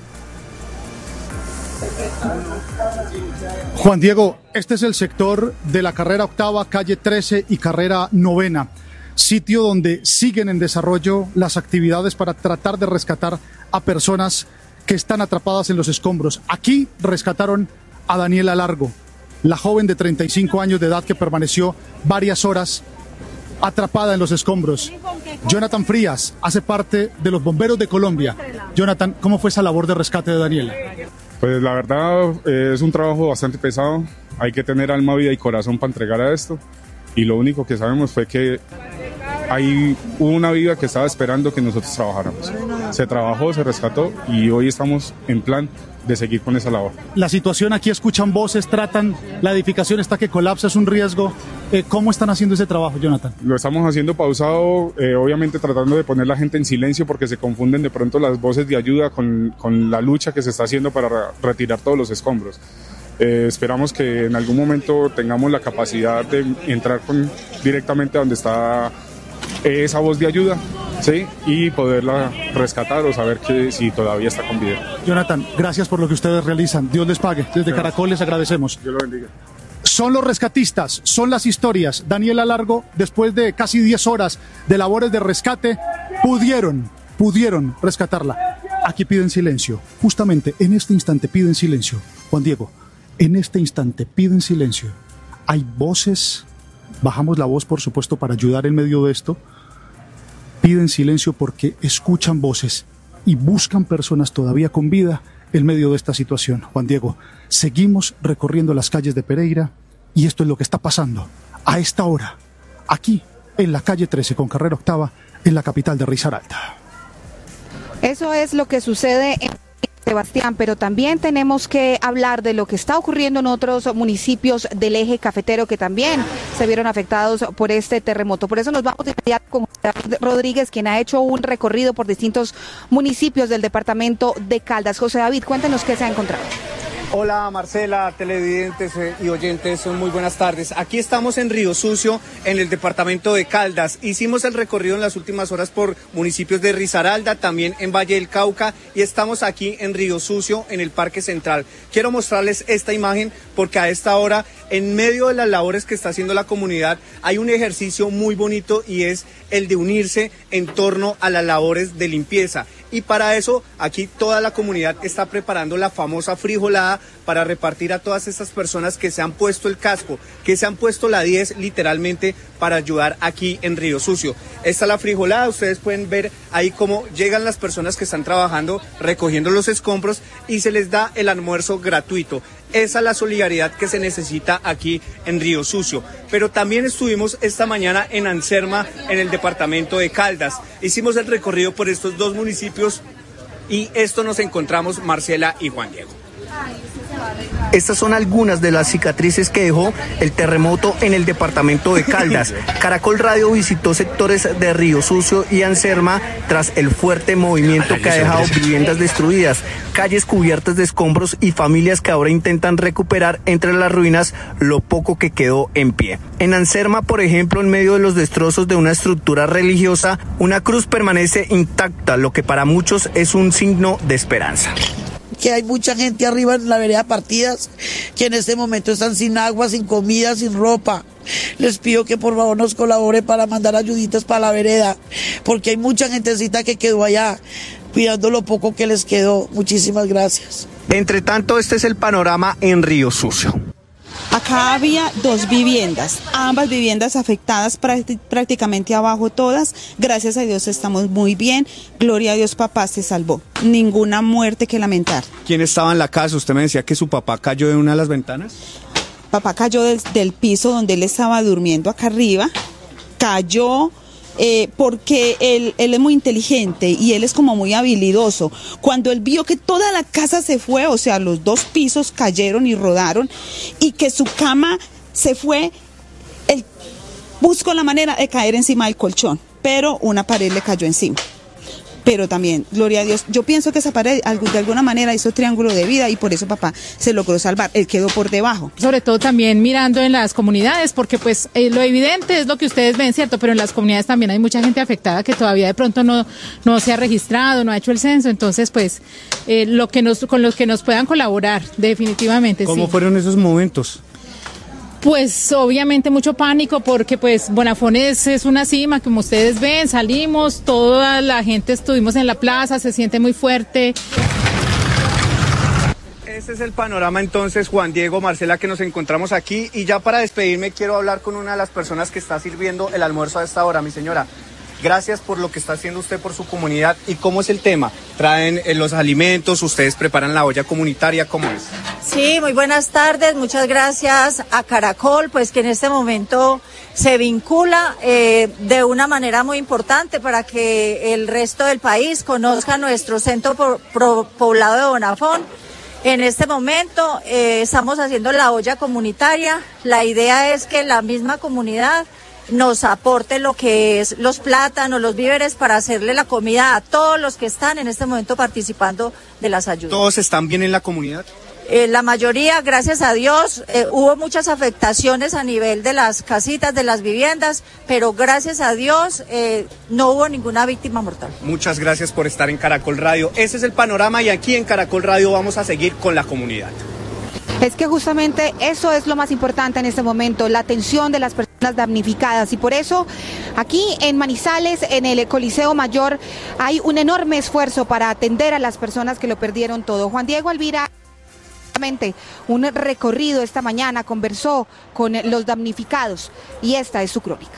Juan Diego, este es el sector de la carrera octava, calle trece y carrera novena, sitio donde siguen en desarrollo las actividades para tratar de rescatar a personas que están atrapadas en los escombros. Aquí rescataron a Daniela Largo, la joven de treinta y cinco años de edad que permaneció varias horas atrapada en los escombros. Jonathan Frías hace parte de los bomberos de Colombia. Jonathan, ¿cómo fue esa labor de rescate de Daniela? Pues la verdad eh, es un trabajo bastante pesado. Hay que tener alma, vida y corazón para entregar a esto. Y lo único que sabemos fue que hay una vida que estaba esperando que nosotros trabajáramos. Se trabajó, se rescató y hoy estamos en plan de seguir con esa labor. La situación aquí, escuchan voces, tratan, la edificación está que colapsa, es un riesgo. Eh, ¿Cómo están haciendo ese trabajo, Jonathan? Lo estamos haciendo pausado, eh, obviamente tratando de poner la gente en silencio porque se confunden de pronto las voces de ayuda con, con la lucha que se está haciendo para re- retirar todos los escombros. Eh, esperamos que en algún momento tengamos la capacidad de entrar con, directamente a donde está esa voz de ayuda, ¿sí? Y poderla rescatar o saber que si todavía está con vida. Jonathan, gracias por lo que ustedes realizan. Dios les pague. Desde Caracol les agradecemos. Dios lo bendiga. Son los rescatistas, son las historias. Daniela Largo, después de casi diez horas de labores de rescate, pudieron, pudieron rescatarla. Aquí piden silencio. Justamente en este instante piden silencio. Juan Diego, en este instante piden silencio. Hay voces. Bajamos la voz, por supuesto, para ayudar en medio de esto. Piden silencio porque escuchan voces y buscan personas todavía con vida en medio de esta situación. Juan Diego, seguimos recorriendo las calles de Pereira y esto es lo que está pasando a esta hora, aquí en la calle trece con carrera octava, en la capital de Risaralda. Eso es lo que sucede en Sebastián, pero también tenemos que hablar de lo que está ocurriendo en otros municipios del eje cafetero que también se vieron afectados por este terremoto. Por eso nos vamos de inmediato con David Rodríguez, quien ha hecho un recorrido por distintos municipios del departamento de Caldas. José David, cuéntenos qué se ha encontrado. Hola Marcela, televidentes y oyentes, muy buenas tardes. Aquí estamos en Río Sucio, en el departamento de Caldas. Hicimos el recorrido en las últimas horas por municipios de Risaralda, también en Valle del Cauca, y estamos aquí en Río Sucio, en el Parque Central. Quiero mostrarles esta imagen porque a esta hora, en medio de las labores que está haciendo la comunidad, hay un ejercicio muy bonito y es el de unirse en torno a las labores de limpieza. Y para eso, aquí toda la comunidad está preparando la famosa frijolada para repartir a todas estas personas que se han puesto el casco, que se han puesto la diez literalmente para ayudar aquí en Río Sucio. Esta es la frijolada, ustedes pueden ver ahí cómo llegan las personas que están trabajando, recogiendo los escombros y se les da el almuerzo gratuito. Esa es la solidaridad que se necesita aquí en Río Sucio. Pero también estuvimos esta mañana en Anserma, en el departamento de Caldas. Hicimos el recorrido por estos dos municipios y esto nos encontramos Marcela y Juan Diego. Estas son algunas de las cicatrices que dejó el terremoto en el departamento de Caldas. Caracol Radio visitó sectores de Río Sucio y Anserma tras el fuerte movimiento que ha dejado viviendas destruidas, calles cubiertas de escombros y familias que ahora intentan recuperar entre las ruinas lo poco que quedó en pie. En Anserma, por ejemplo, en medio de los destrozos de una estructura religiosa, una cruz permanece intacta, lo que para muchos es un signo de esperanza. Que hay mucha gente arriba en la vereda Partidas, que en este momento están sin agua, sin comida, sin ropa. Les pido que por favor nos colabore para mandar ayuditas para la vereda, porque hay mucha gentecita que quedó allá, cuidando lo poco que les quedó. Muchísimas gracias. Entre tanto, este es el panorama en Río Sucio. Acá había dos viviendas, ambas viviendas afectadas prácticamente abajo todas. Gracias a Dios estamos muy bien. Gloria a Dios, papá se salvó. Ninguna muerte que lamentar. ¿Quién estaba en la casa? Usted me decía que su papá cayó de una de las ventanas. Papá cayó del, del piso donde él estaba durmiendo acá arriba. Cayó... Eh, porque él, él es muy inteligente y él es como muy habilidoso. Cuando él vio que toda la casa se fue, o sea, los dos pisos cayeron y rodaron, y que su cama se fue, él buscó la manera de caer encima del colchón, pero una pared le cayó encima. Pero también, gloria a Dios, yo pienso que esa pared de alguna manera hizo triángulo de vida y por eso papá se logró salvar, él quedó por debajo. Sobre todo también mirando en las comunidades, porque pues eh, lo evidente es lo que ustedes ven, ¿cierto? Pero en las comunidades también hay mucha gente afectada que todavía de pronto no, no se ha registrado, no ha hecho el censo, entonces pues eh, lo que nos, con los que nos puedan colaborar, definitivamente. ¿Cómo sí. fueron esos momentos? Pues obviamente mucho pánico porque pues Bonafones es una cima, como ustedes ven, salimos, toda la gente estuvimos en la plaza, se siente muy fuerte. Este es el panorama entonces, Juan Diego, Marcela, que nos encontramos aquí, y ya para despedirme quiero hablar con una de las personas que está sirviendo el almuerzo a esta hora. Mi señora, gracias por lo que está haciendo usted por su comunidad. ¿Y cómo es el tema? ¿Traen eh, los alimentos? ¿Ustedes preparan la olla comunitaria? ¿Cómo es? Sí, muy buenas tardes. Muchas gracias a Caracol, pues que en este momento se vincula eh, de una manera muy importante para que el resto del país conozca nuestro centro por, por, poblado de Bonafón. En este momento eh, estamos haciendo la olla comunitaria. La idea es que la misma comunidad nos aporte lo que es los plátanos, los víveres, para hacerle la comida a todos los que están en este momento participando de las ayudas. ¿Todos están bien en la comunidad? Eh, la mayoría, gracias a Dios, eh, hubo muchas afectaciones a nivel de las casitas, de las viviendas, pero gracias a Dios eh, no hubo ninguna víctima mortal. Muchas gracias por estar en Caracol Radio. Ese es el panorama y aquí en Caracol Radio vamos a seguir con la comunidad. Es que justamente eso es lo más importante en este momento, la atención de las personas damnificadas, y por eso aquí en Manizales, en el Coliseo Mayor, hay un enorme esfuerzo para atender a las personas que lo perdieron todo. Juan Diego, Elvira, un recorrido esta mañana, conversó con los damnificados y esta es su crónica.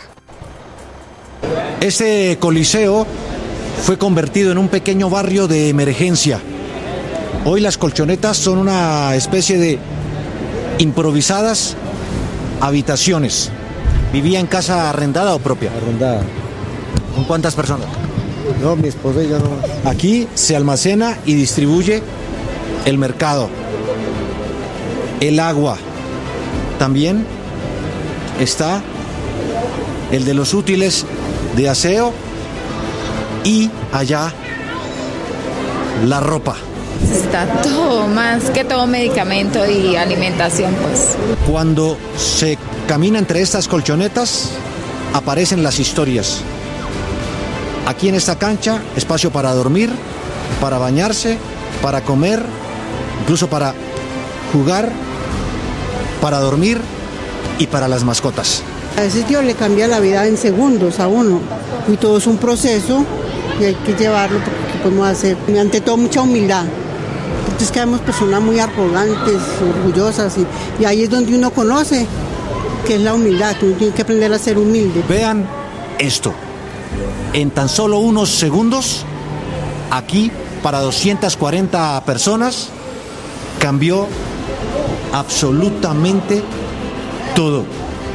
Este coliseo fue convertido en un pequeño barrio de emergencia. Hoy las colchonetas son una especie de improvisadas habitaciones. ¿Vivía en casa arrendada o propia? Arrendada. ¿Con cuántas personas? No, mi esposa y yo no. Aquí se almacena y distribuye el mercado, el agua. También está el de los útiles de aseo y allá la ropa. Está todo, más que todo medicamento y alimentación, pues. Cuando se camina entre estas colchonetas, aparecen las historias. Aquí en esta cancha, espacio para dormir, para bañarse, para comer, incluso para jugar, para dormir y para las mascotas. A ese tío le cambia la vida en segundos a uno y todo es un proceso y hay que llevarlo porque ¿qué podemos hacer? Ante todo mucha humildad, porque es que vemos personas muy arrogantes, orgullosas y, y ahí es donde uno conoce que es la humildad, que uno tiene que aprender a ser humilde. Vean esto, en tan solo unos segundos, aquí para doscientas cuarenta personas, cambió absolutamente todo.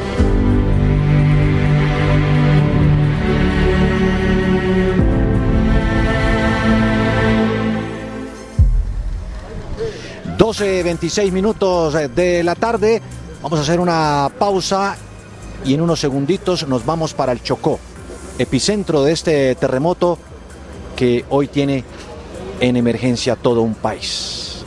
doce veintiséis minutos de la tarde, vamos a hacer una pausa y en unos segunditos nos vamos para el Chocó, epicentro de este terremoto que hoy tiene en emergencia todo un país.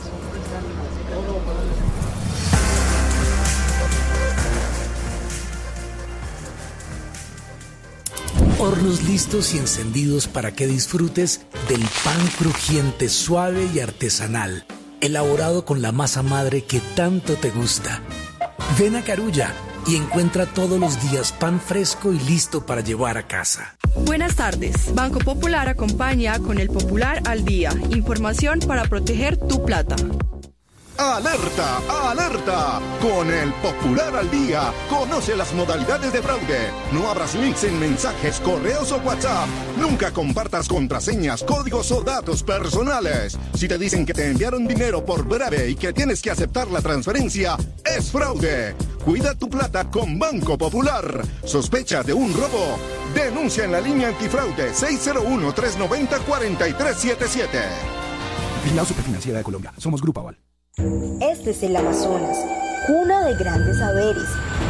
Hornos listos y encendidos para que disfrutes del pan crujiente, suave y artesanal, elaborado con la masa madre que tanto te gusta. Ven a Carulla y encuentra todos los días pan fresco y listo para llevar a casa. Buenas tardes. Banco Popular acompaña con el Popular al Día. Información para proteger tu plata. ¡Alerta! ¡Alerta! Con el Popular al Día, conoce las modalidades de fraude. No abras links en mensajes, correos o WhatsApp. Nunca compartas contraseñas, códigos o datos personales. Si te dicen que te enviaron dinero por breve y que tienes que aceptar la transferencia, es fraude. Cuida tu plata con Banco Popular. ¿Sospechas de un robo? Denuncia en la línea antifraude seis cero uno, tres nueve cero, cuatro tres siete siete. Vigilado Superfinanciera de Colombia. Somos Grupo Aval. Este es el Amazonas, cuna de grandes saberes,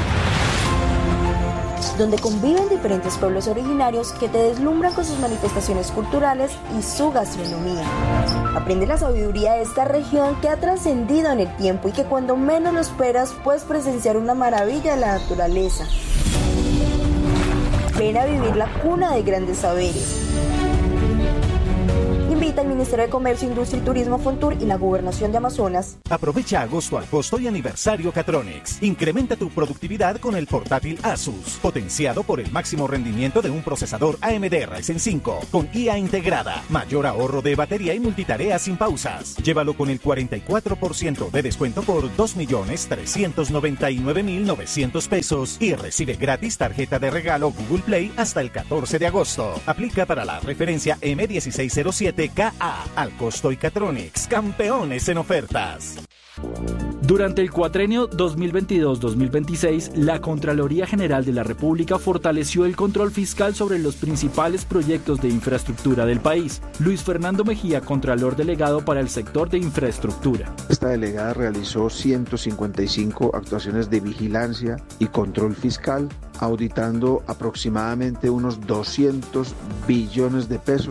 donde conviven diferentes pueblos originarios que te deslumbran con sus manifestaciones culturales y su gastronomía. Aprende la sabiduría de esta región que ha trascendido en el tiempo y que cuando menos lo esperas puedes presenciar una maravilla de la naturaleza. Ven a vivir la cuna de grandes saberes. Invita al Ministerio de Comercio, Industria y Turismo, Fontur y la Gobernación de Amazonas. Aprovecha agosto al costo y aniversario Catronics. Incrementa tu productividad con el portátil Asus, potenciado por el máximo rendimiento de un procesador A M D Ryzen cinco, con I A integrada, mayor ahorro de batería y multitarea sin pausas. Llévalo con el cuarenta y cuatro por ciento de descuento por dos millones trescientos noventa y nueve mil novecientos pesos y recibe gratis tarjeta de regalo Google Play hasta el catorce de agosto. Aplica para la referencia M dieciséis cero siete K A al costo y Catronics, campeones en ofertas. Durante el cuatrenio dos mil veintidós dos mil veintiséis, la Contraloría General de la República fortaleció el control fiscal sobre los principales proyectos de infraestructura del país. Luis Fernando Mejía, Contralor Delegado para el sector de infraestructura. Esta delegada realizó ciento cincuenta y cinco actuaciones de vigilancia y control fiscal, auditando aproximadamente unos doscientos billones de pesos